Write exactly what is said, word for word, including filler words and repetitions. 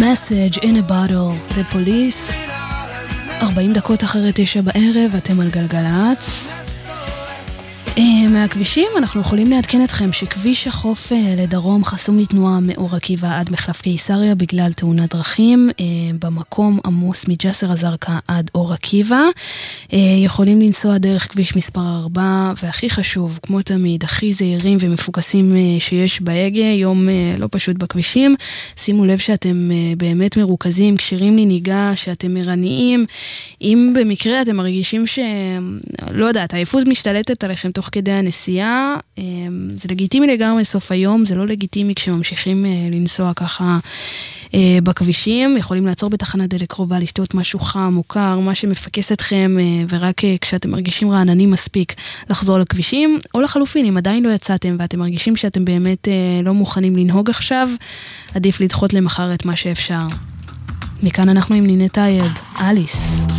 Message in a Bottle, The Police. ארבעים דקות אחרי תשע בערב, אתם על גלגלץ. מהכבישים אנחנו יכולים לעדכן אתכם שכביש החוף לדרום חסום לתנועה מאור עקיבא עד מחלף קיסריה בגלל תאונת דרכים. במקום עמוס מג'סר א-זרקא עד אור עקיבא. יכולים לנסוע דרך כביש מספר ארבע, והכי חשוב, כמו תמיד, הכי זהירים ומפוקסים שיש בהגה, יום לא פשוט בכבישים. שימו לב שאתם באמת מרוכזים, קשירים לנהיגה, שאתם מרניים. אם במקרה אתם מרגישים ש... לא יודעת, העייפות משתלטת עליכם תוך כדי הנסיעה, זה לגיטימי לגמרי סוף היום, זה לא לגיטימי כשממשיכים לנסוע ככה בכבישים. יכולים לעצור בתחנת דלק קרובה, לשתות משהו חם, מוכר, מה שמפקס אתכם, ורק כשאתם מרגישים רעננים מספיק לחזור לכבישים, או לחלופין, אם עדיין לא יצאתם ואתם מרגישים שאתם באמת לא מוכנים לנהוג עכשיו, עדיף לדחות למחר את מה שאפשר. מכאן אנחנו עם נינת טייב, אליס.